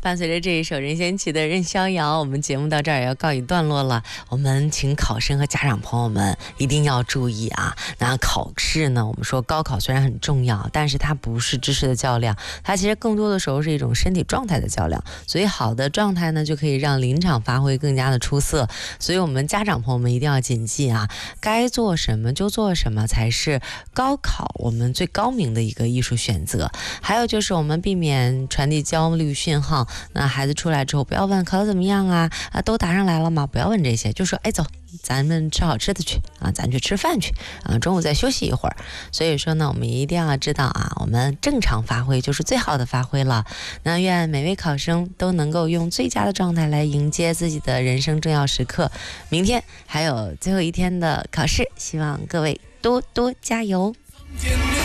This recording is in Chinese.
伴随着这一首任贤齐的《任逍遥》，我们节目到这儿也要告一段落了。我们请考生和家长朋友们一定要注意啊！那考试呢，我们说高考虽然很重要，但是它不是知识的较量，它其实更多的时候是一种身体状态的较量。所以好的状态呢，就可以让临场发挥更加的出色。所以我们家长朋友们一定要谨记啊，该做什么就做什么才是高考我们最高明的一个艺术选择。还有就是我们避免传递焦虑讯号，那孩子出来之后不要问考得怎么样啊，都答上来了吗？不要问这些，就说哎走，咱们吃好吃的去啊，咱去吃饭去啊，中午再休息一会儿。所以说呢，我们一定要知道啊，我们正常发挥就是最好的发挥了。那愿每位考生都能够用最佳的状态来迎接自己的人生重要时刻。明天还有最后一天的考试，希望各位多多加油。